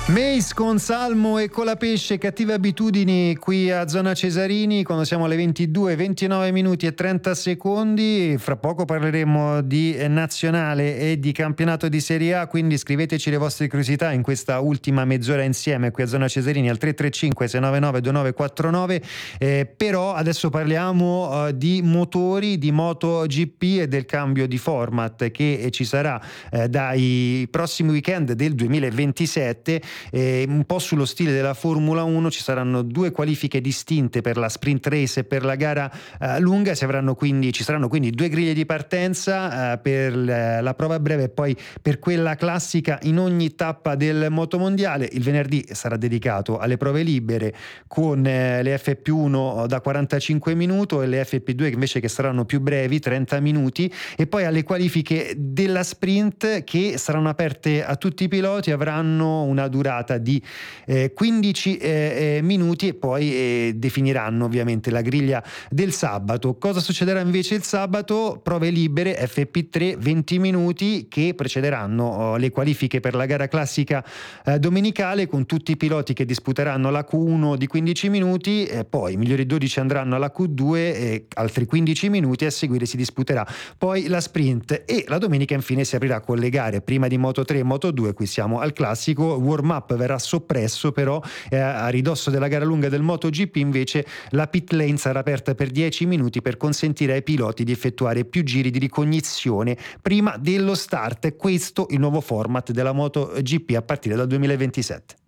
Mace con Salmo e Colapesce, cattive abitudini qui a Zona Cesarini quando siamo alle 22, 29 minuti e 30 secondi. Fra poco parleremo di nazionale e di campionato di Serie A, quindi scriveteci le vostre curiosità in questa ultima mezz'ora insieme qui a Zona Cesarini al 335 699 2949. Però adesso parliamo di motori, di MotoGP e del cambio di format che ci sarà dai prossimi weekend del 2027. Un po' sullo stile della Formula 1 ci saranno due qualifiche distinte per la sprint race e per la gara lunga. Ci saranno quindi due griglie di partenza per la prova breve e poi per quella classica in ogni tappa del motomondiale. Il venerdì sarà dedicato alle prove libere con le FP1 da 45 minuti e le FP2 invece che saranno più brevi, 30 minuti, e poi alle qualifiche della sprint che saranno aperte a tutti i piloti, avranno una durata di 15 minuti e poi definiranno ovviamente la griglia del sabato. Cosa succederà invece il sabato? Prove libere FP3 20 minuti che precederanno le qualifiche per la gara classica domenicale, con tutti i piloti che disputeranno la Q1 di 15 minuti, poi i migliori 12 andranno alla Q2 altri 15 minuti, e a seguire si disputerà poi la sprint, e la domenica infine si aprirà con le gare prima di Moto3 e Moto2. Qui siamo al classico. Warm up verrà soppresso, però a ridosso della gara lunga del MotoGP invece la pit lane sarà aperta per 10 minuti per consentire ai piloti di effettuare più giri di ricognizione prima dello start. Questo il nuovo format della MotoGP a partire dal 2027.